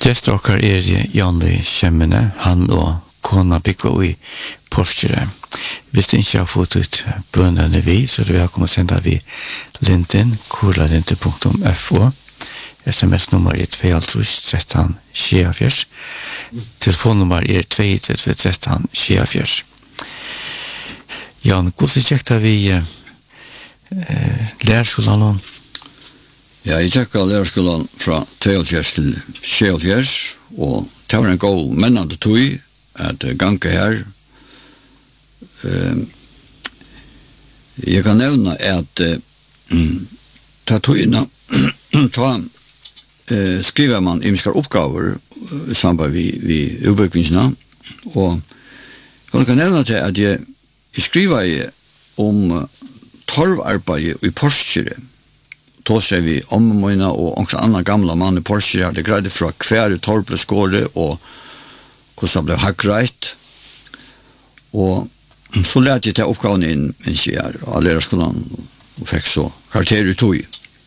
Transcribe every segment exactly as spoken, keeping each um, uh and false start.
Gestorkar er Janli Kjemmene, han og kona bygger i Porsche. Hvis du ikke har fått ut bønnene vi, så er det velkommen å sende vi linten, kurlalinte punktum f o. S M S-nummer er to tre tretton tjuefire. Telefonnummer er to tre tretton tjuefire. Jan, hvordan tjekta vi eh, lærerskolen nå? Ja, jeg tjekka lærerskolen fra tjuefire til tjuefire, og det var en god mennende tog at gange her. Uh, jeg kan nevne at uh, ta togene ta uh, skriver man imiskar oppgaver i samband vi, vi utbyggvingsene, og jeg kan nevne til at jeg, jeg skriver om uh, torvarbeid i Porsche. Då ser vi ommåna og også andre gamle mann i Porsche her. Det greide fra hver torv ble skåret og hvordan det ble hakkreit. Og så lærte jeg til oppgaven inn mens jeg er av lærerskolen og fikk så karakter i tog.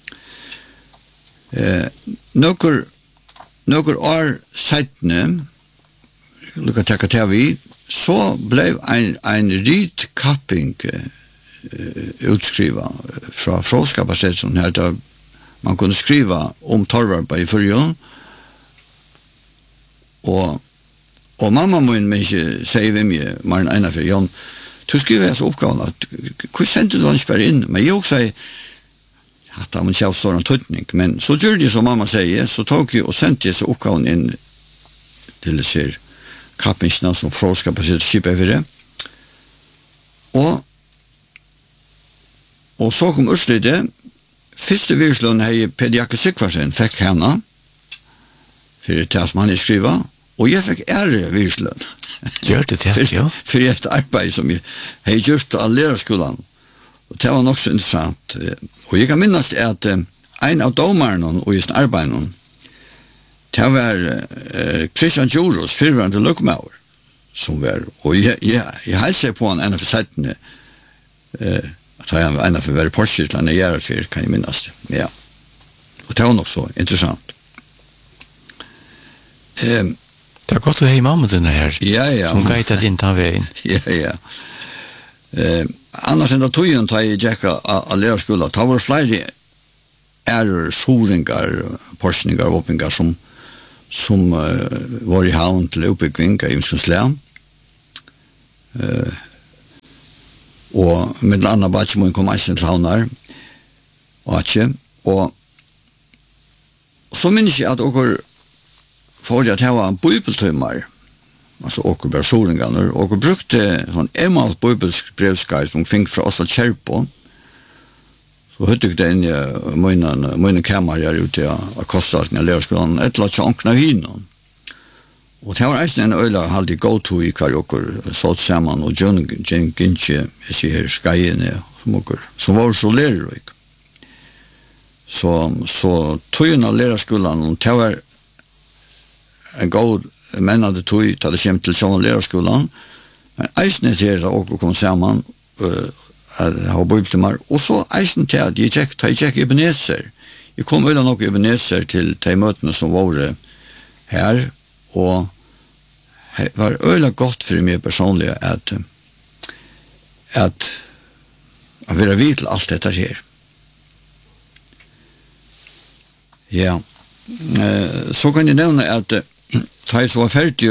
Eh, noen, noen år settene, lukka takka til vi, så ble en, en ritkapping uh, utskriva fra fråskapassetsen her, der man kunne skriva om torvarbeid i fyrjon, og Og mamma min men ikke sier hvem jeg, Maren Einar for Jan, du skriver jeg så oppgaven at, hvor sendte du han ikke bare inn? Men jeg også sier, at det var en kjævst stor tøtning, men så gjør det som mamma sier, så tok jeg og sendte jeg så oppgaven inn til det ser kappingsene som fråskap og sitt skip over det. Og, og så kom Ørslidet, første virslån hei Pediakke Sikvarsen fikk henne, for det som han er skrivet, og jeg fikk ære virslønn. Gjør det til, ja. For et arbeid som jeg har gjort av lærerskolen. Og det var nok så interessant. Og jeg kan minnes at en av dommerne og i sin arbeid, det var uh, Christian Juros, fyrværende løkmauer, som var, og jeg, jeg, jeg helser på han en av for settene, uh, at han var en av for være Porsche, til han er gjerne for, kan jeg minnes det. Ja. Og det var nok så interessant. Um, Det er godt å ha i mamma denne her, ja, ja. som gaitet inn ta veien. Ja, ja. Eh, annars enn da togjen ta i Jekka av lærerskolen, ta var flere ærer, soringar, porsningar, åpningar som, som uh, var i havn til oppbygging av Imskunnslæn. Eh, og med andre batjemån kom eisen til havnar, og atje, og så minnes jeg at okkur for at det var en bibeltøymar, altså åker bare soringaner, og brukte sånn emmalt bibelsbrevskar som fikk fra Åsal Kjerpo, så høtte jeg det inn i mine kammer her ute av kostalten av lærerskolen, et eller annet ankna hinon. Og det var eisen en øyla halde go-to i hver åker, sålt sammen, og John Gintje, jeg sier her, skajene, som åker, som var så lærerik. Så, så tøyen av lærerskolen, det var en god mennande tog til det kjem til sånn lærerskolen, men eisen er til å komme sammen uh, at jeg har bøybt meg, og så eisen til at jeg tjekk, jeg tjekk Ebenezer. Jeg kom øyla nok Ebenezer til de møtene som var her, og det var øyla godt for meg personlig at at å være vidt til alt dette her. Ja, uh, så kan jeg nevne at da jeg så var ferdig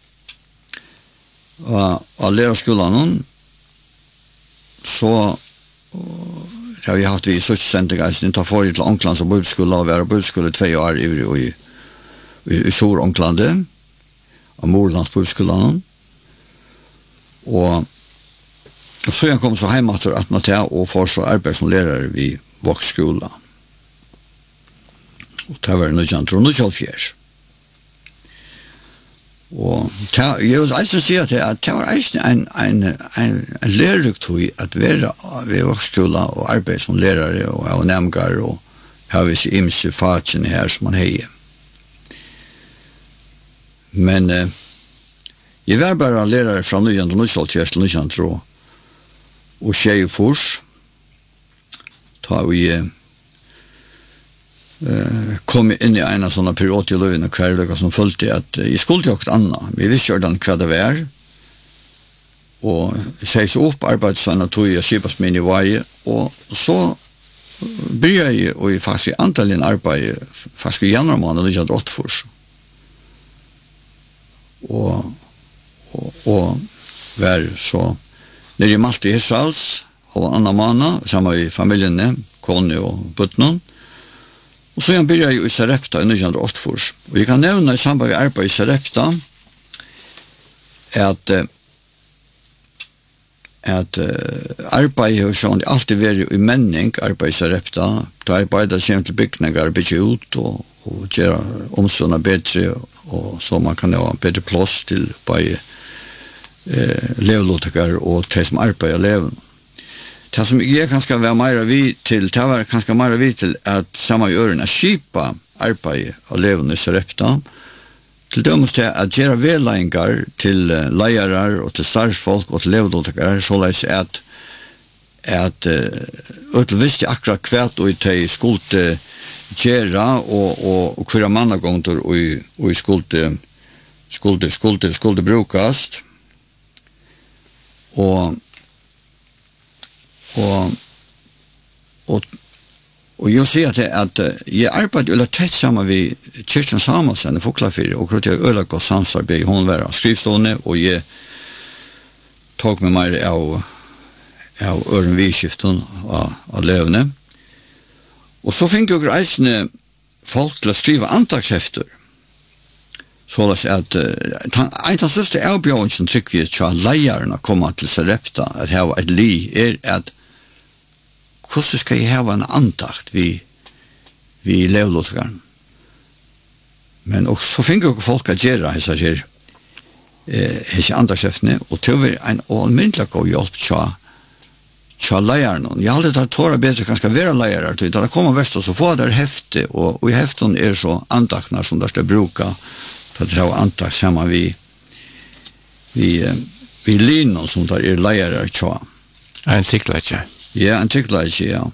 av lærerskolen, så har vi hatt vi i søksendegeisen ta forrige til Ånglands og bøybskole, og vi har bøybskole tve år i, i, i, i Sør-Ånglandet, av Morlands bøybskolen. Og, og så jeg kom så hjemme til Atnatea og får så arbeid som lærer i Vågskolen. Og det var nittenhundreogfjers. Og jeg vil altså si at det var en, en, en, en lærertøy at være ved Vågskolen og arbeid som lærere og, og nemgar og har vi ikke imse fatene her som man heier. Men eh, jeg var bare lærere fra nittenhundreogfjers til nittenhundreogfjers og tjej fors ta vi eh kom in i en sån period i löven och kvar som följde att i skoltjakt Anna vi visste ju vad det var och sägs upp arbetssöna tog jag skipas min i varje och så började jag och i faktiskt antallen arbete faktiskt i januari månad och jag åt först och och och var så när jag malte i Hesals och Anna Mana samma i familjen Conny och Butnon. Och så jag började ju i Sarepta i nittonhundraåttio först. Och jag kan nämna i samband med arbete i Sarepta att att uh, arbete hos sånt alltid varit i männing arbete i Sarepta. Då arbetade jag till byggnader, bygga ut och, och göra omsorna bättre och så man kan ha bättre plats till bara eh, levlåtakar och det som arbetar i leven. Det som jag kanske var mer vid till, det var kanske mer vid till att samma öron att skipa arbete och leven i Sarepta. Till dömes det att göra väglägningar till uh, lejare och till starsfolk och till levlåtakar så läs att att uh, visste akkurat kvärt och i skulle göra och, och, och kvara mannagångtor och i, och i skulle skulle skulle skulle brukas och och och och jag ser att att jag arbetar eller tätt samman vid kyrkan Samuelsen i Foklafyr och kröt jag öla och samarbete hon var skrivstående och jag tog med mig av av öron vidskiften av, av levne och så fick jag reisende folk till att skriva antagshäfter så att en av sista avbjörnsen tycker vi att lejarna komma till Sarepta att ha ett li är att hur ska jag ha en antakt vi vi levlåtaren men också så fick jag folk att göra dessa här eh antagshäftene och till en allmäntlig god hjälp tja tja lejarna jag hade det tåra bättre kanske vara lejare till det kommer väst och så får där häfte och, och i häften är så antakna som där ska bruka för att ha antakt samma vi vi vi linor som där är lejare tja en cyklache. Ja, en cyklache, ja.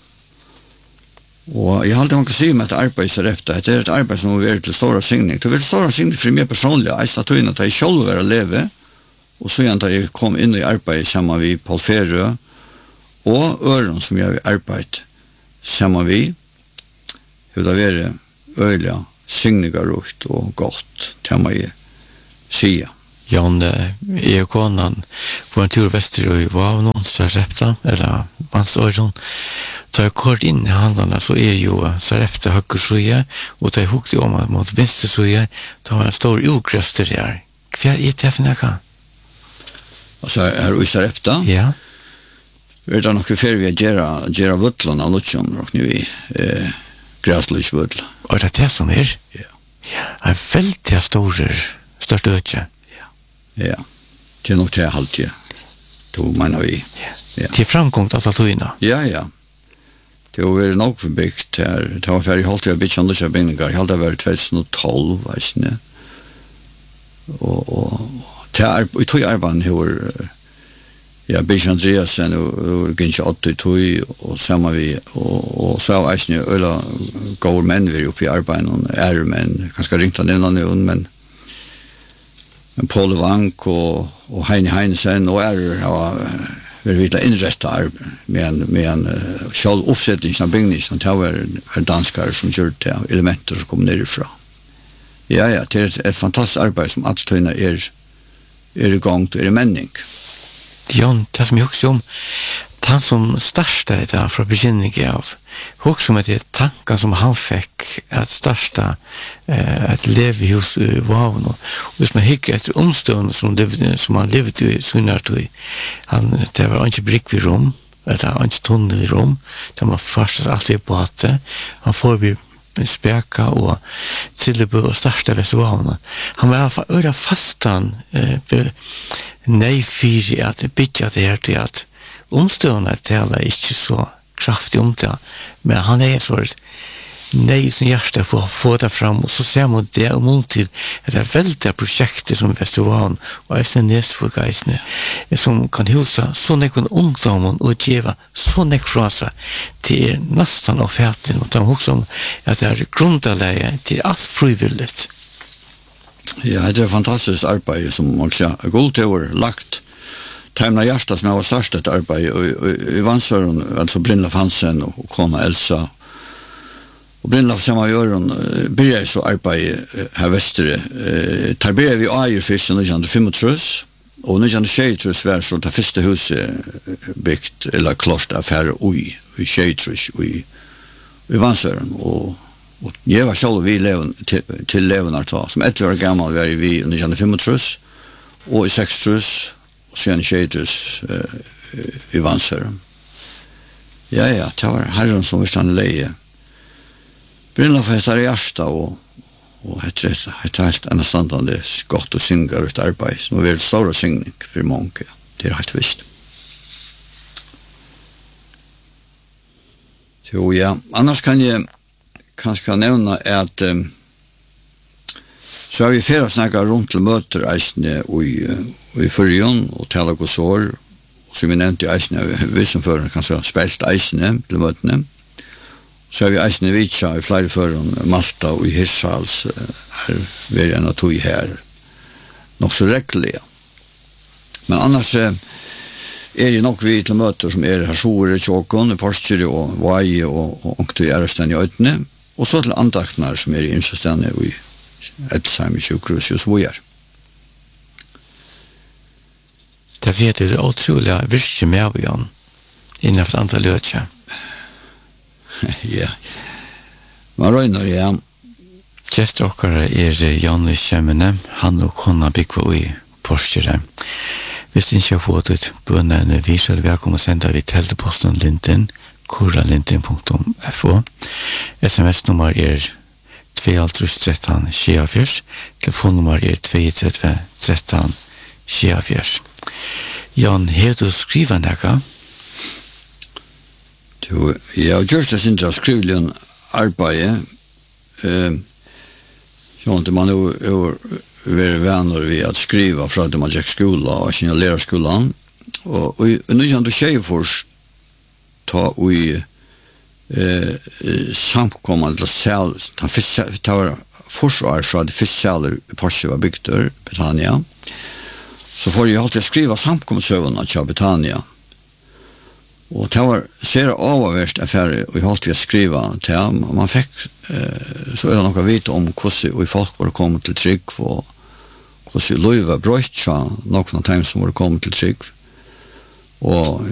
Och jag hade man kan säga med att arbeta i Sarepta, det är ett arbete som är till stora signing. Det är stora signing för mig personligen, jag statuerna att jag själv var att leva och så jag jag kom in i arbete samma vi Paul Ferrö och öron som jag har arbetat samma vi hur det var öliga signingar och gott till mig säga. Jan, är konan på en tur väster i var någon Sarepta eller mans öron tar jag kort in i handlarna så är ju Sarepta högre och tar jag hukte om mot vänster så tar en stor ogräfter där. Vad är det för något? Alltså är i Sarepta? Ja. Är det något för vi gera gera vuttlarna och lutsjom och nu i eh, gräslösvuttl. Och det är det som är? Ja. Ja, är väldigt stora, störst ökje. Ja, det är nog det alltid. Då menar vi. Ja. Till framgångt att ta in. Ja, ja. Det var nog förbyggt här. Det var färdigt hållt jag bitch andra byggningar. Jag hade varit tjugohundratolv, vet ni. Och och där vi tog arbeten hur ja, bitch Andreasen och Ginch åttio tog och samma vi och och så vet ni eller går män vi upp i arbeten och är men kanske ringt den någon nu men en Paul Vank och och Heine Heinsen och är ja vi vill inrätta med en med en uh, själv uppsättning av byggnaden till är danskar som gör det elementer som kommer nerifrån. Ja ja, det är ett, ett fantastiskt arbete som att tyna är är igång och är männing. Jon, det som jag också om han som startade det där från begynnelsen av också med det tankar som han fick att starta eh, ett levhus i Vavn och hvis man hickar efter omstående som, levde, som han levde i Sunnartøy han, det var inte brick vid rum det var inte tunnel i rum det var fast alltid på att han får bli speka och Tilleby och starta Västervavn han var i alla fall öra fastan eh, nej fyr att bytja det här till att omstående talar inte så kraftigt om det men han är så nej som hjärsta för att få det fram och så ser man det och mot till att det är väldiga projekter som festivalen och S N S för geisne som kan husa så nekon ungdomen och geva så nek fra seg till nästan av färden och de också att det är grundläge till allt frivilligt. Ja, det är fantastiskt arbete som också god över lagt. Timna hjärsta som har startat arbete i Vansören, alltså Brynla Hansen och kona Elsa. Och Brynla samma göron börjar så arbete här väster. Tar börjar vi Ajer först nitton fyrtiofem och nitton tjugotre var så det första huset byggt eller kloster affär oj i tjugotre i i Vansören och och jag var själv vi leven till, till Leonardo som ett år gammal var vi nitton fyrtiofem och i sextio och sen tjugotre i Vansören. Ja, ja, det var herren som vi stann leie. Brynla för heter hjärsta och och heter det ett helt anståndande skott och syngar ut arbete som är stora syngning för många. Det är helt visst. Så ja, annars kan jag kanske nämna att um, så har vi flera snackar runt till möter eisne i i förrjon och tala och sår och som vi nämnde eisne vi som för kanske spelt eisne till mötene. Så har vi eisne vitsa i flera förrjon Malta och i Hirschals här vi är en att i här nog så räckliga. Men annars är det nog vi till möter som är här sore tjåkon, Porsche och Vaje och och till Ärsten i Ötne. Och så till andaktnar som är i insistande i Edsheim i sjukhus och så vidare. Det vet det otroliga virke med Jan innan för antal lötja. Ja. Man röjnar ja. Just okkar er Jan Kjemmene, han og kona bygva i Porsche. Hvis ikke har fått ut bønnene vi, så er det velkommen å sende vi telteposten linten kuralinden punktum f o. S M S-nummer er två tre tre sju telefonnummer er två tre tre tre sju. Jan, har du skrivet noe? Jo, jeg har gjort det sin skrivelig arbeid. Sånn at man er veldig venner ved at skrive fra det man gikk skolen og sin lærerskolen. Og nitton tjugotre ta i eh, samkommande sel, ta ta var forsvar fra det første seler Porsche var bygd der, Betania. Så får jeg alltid skriva samkommelsøvene til Betania. Og det var ser avverst affære, og jeg alltid skriva til ham, og man fikk eh, så er det noe å vite om hvordan vi folk var kommet til trygg, og hvordan vi løy var brøtt, noen av dem som var kommet til trygg. Og